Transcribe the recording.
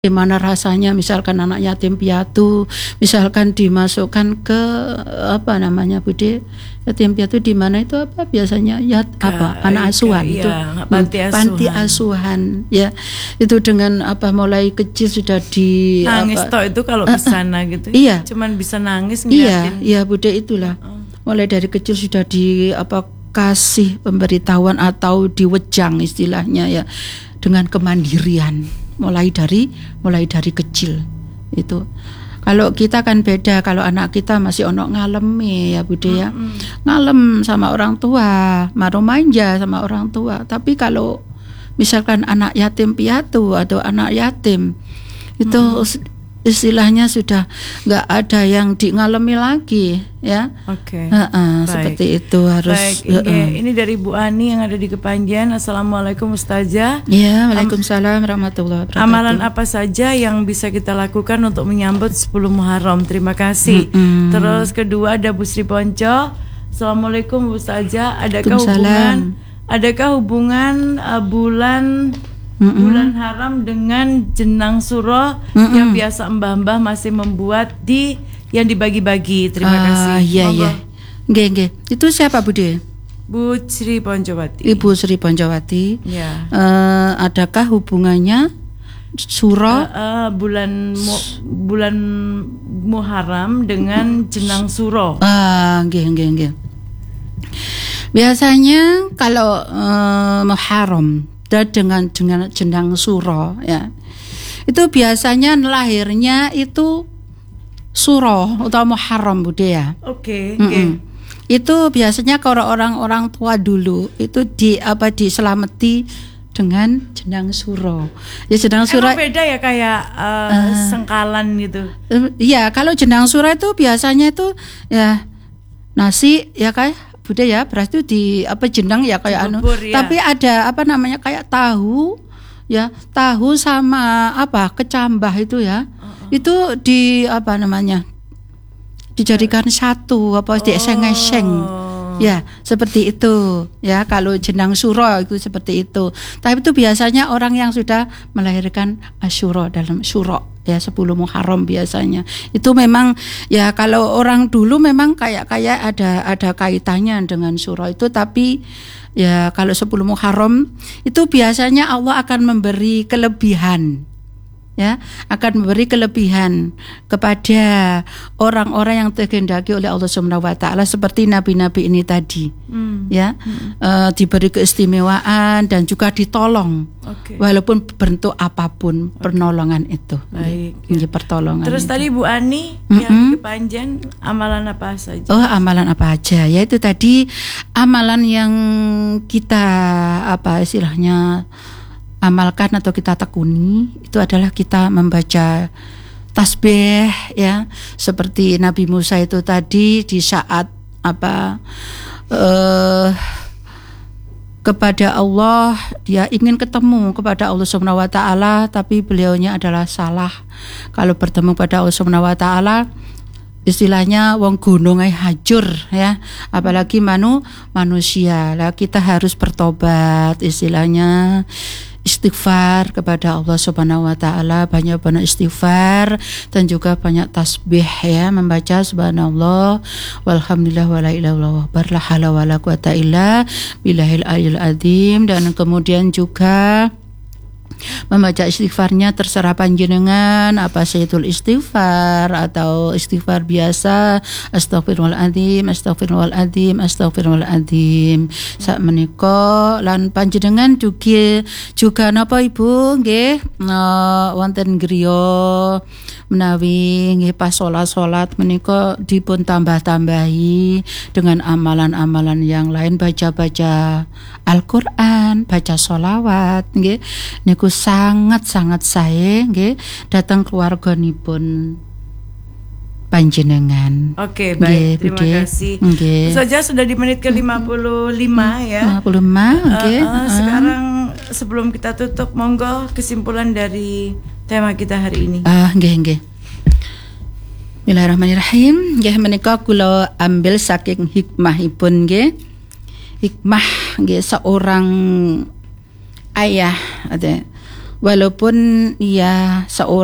Gimana rasanya misalkan anak yatim piatu, misalkan dimasukkan ke apa namanya Bude, yatim piatu di mana itu apa biasanya anak asuhan itu panti asuhan ya, itu dengan apa mulai kecil sudah di nangis toh itu kalau di sana gitu iya, cuman bisa nangis ngeliatin. Iya Bude, itulah mulai dari kecil sudah di kasih pemberitahuan atau diwejang istilahnya ya, dengan kemandirian mulai dari kecil itu. Kalau kita kan beda, kalau anak kita masih onok ngalemi ya Bude ya, ngalem sama orang tua, maro manja sama orang tua. Tapi kalau misalkan anak yatim piatu atau anak yatim itu istilahnya sudah nggak ada yang ngalemi lagi ya. Oke. Seperti itu harus. Baik. Ini dari Bu Ani yang ada di Kepanjen. Assalamualaikum Ustazah. Ya, waalaikumsalam warahmatullahi wabarakatuh. Amalan apa saja yang bisa kita lakukan untuk menyambut 10 Muharram? Terima kasih. Terus kedua ada Bu Sri Ponco. Assalamualaikum Ustazah. Adakah hubungan bulan haram dengan jenang suro yang biasa mbah-mbah masih membuat yang dibagi-bagi? Terima kasih. Iya. Nggih. Itu siapa Bude? Bu Sri Poncowati. Ibu Sri Poncowati. Ya. Adakah hubungannya suro bulan Muharram dengan jenang suro? Nggih. Biasanya kalau Muharram dengan jenang suro ya, itu biasanya lahirnya itu suro atau Muharram Bude ya. Oke. Itu biasanya kalau orang tua dulu itu diselamati dengan jenang suro. Ya jenang suro beda ya kayak sengkalan gitu. Iya, kalau jenang suro itu biasanya itu ya nasi ya kayak Bude ya, beras itu jenang ya kayak ya. Tapi ada kayak tahu ya, tahu sama kecambah itu ya. Itu dijadikan satu dieseng-eseng. Ya, seperti itu. Ya, kalau jenang suro itu seperti itu. Tapi itu biasanya orang yang sudah melahirkan Asyura dalam syuro ya 10 Muharram biasanya. Itu memang ya kalau orang dulu memang kayak ada kaitannya dengan syuro itu, tapi ya kalau 10 Muharram itu biasanya Allah akan memberi kelebihan. Ya, akan memberi kelebihan kepada orang-orang yang terkehendaki oleh Allah Subhanahu wa taala seperti nabi-nabi ini tadi. Diberi keistimewaan dan juga ditolong. Walaupun bentuk apapun pertolongan itu. Baik. Ya. Pertolongan. Terus itu. Tadi Bu Ani yang di Kepanjen, amalan apa saja? Amalan apa aja? Ya itu tadi amalan yang kita istilahnya amalkan atau kita tekuni itu adalah kita membaca tasbih ya, seperti Nabi Musa itu tadi di saat kepada Allah, dia ingin ketemu kepada Allah Subhanahu wa taala, tapi beliaunya adalah salah. Kalau bertemu pada Allah Subhanahu wa taala istilahnya wong gunung hajur ya, apalagi manusia. Lah kita harus bertobat istilahnya, istighfar kepada Allah Subhanahu wa taala, banyak istighfar dan juga banyak tasbih ya, membaca subhanallah walhamdulillah wala ilaha illallah la haula wala quwata illa billahil aliyil azim, dan kemudian juga membaca istighfarnya terserah panjenengan, sayyidul istighfar atau istighfar biasa, astagfirullahaladzim sak menika. Lan panjenengan juga napa Ibu nggih wonten griya menawi nggih pas salat menika dipun tambah-tambahi dengan amalan-amalan yang lain, baca Al-Qur'an, baca sholawat nggih niku sangat-sangat sae nggih dhateng keluarganipun panjenengan. Oke, baik. Terima kasih. Saja sudah di menit ke-55 ya. 55, oke. Sekarang sebelum kita tutup, monggo kesimpulan dari tema kita hari ini. Nggih. Bismillahirrahmanirrahim. Nggih menika kula ambil saking hikmahipun nggih. Hikmah nggih seorang ayah walaupun ya seorang